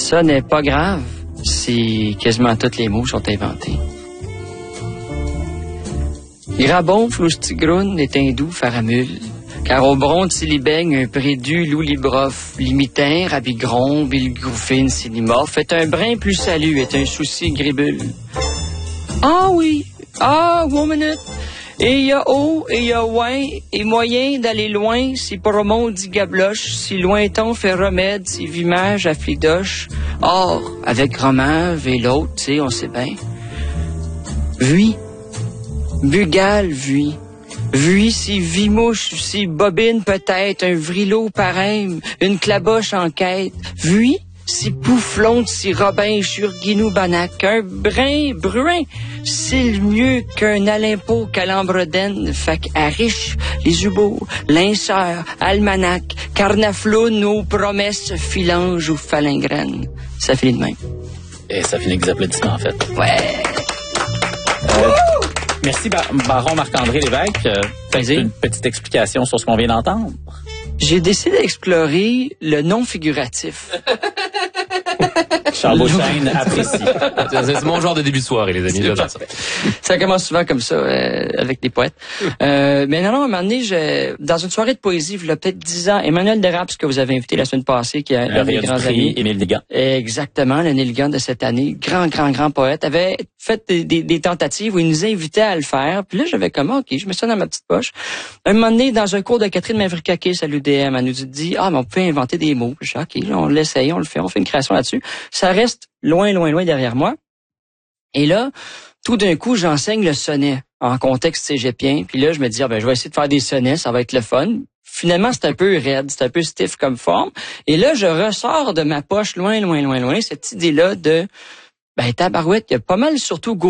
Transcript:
Ça n'est pas grave si quasiment tous les mots sont inventés. Grabon, floustigroun est un doux faramule, car au bronze s'il baigne un prédu loulibrov, limitin, rabigron, bilgoufine, sinimorphe, est un brin plus salut, est un souci gribule. Ah oui, one minute. Et il y a haut, et il y a ouin, et moyen d'aller loin, si Poromon dit gabloche, si lointon fait remède, si vimage afflidoche. Or, avec Romave et l'autre, tu sais, on sait bien. Vui, bugal, vui. Vui, si vimouche, si bobine peut-être, un vrilo pareil, une claboche en quête. Vui, si pouflonde, si robin, churguinou banac, un brin bruin, c'est le mieux qu'un alimpo calambredène, fac à riche, les ubours, linceurs, almanach, carnafloun ou promesses, filange ou phalingrène. Ça finit de même. Et ça finit avec des applaudissements, en fait. Ouais! Merci, Baron Marc-André Lévesque. Faites une petite explication sur ce qu'on vient d'entendre. J'ai décidé d'explorer le non figuratif. Charles Beauchesne apprécie. C'est mon genre de début de soirée, les amis. J'adore ça. Ça commence souvent comme ça, avec des poètes. Mais non, à un moment donné, dans une soirée de poésie, il y a peut-être 10 ans, Emmanuel Deraps, que vous avez invité la semaine passée, qui est un des grands amis. Émile Ligan. Exactement, le Neil Gant de cette année. Grand poète. Avait fait des tentatives où il nous invitait à le faire. Puis là, j'avais comme, OK, je mets ça dans ma petite poche. Un moment donné, dans un cours de Catherine Mavrikakis à l'UDM, elle nous dit, mais on peut inventer des mots. Je dis, OK, on l'essaye, on le fait, on fait une création là-dessus. Ça reste loin derrière moi. Et là, tout d'un coup, j'enseigne le sonnet en contexte cégepien. Puis là, je me dis, je vais essayer de faire des sonnets, ça va être le fun. Finalement, c'est un peu raide, c'est un peu stiff comme forme. Et là, je ressors de ma poche loin, cette idée-là de, tabarouette, il y a pas mal surtout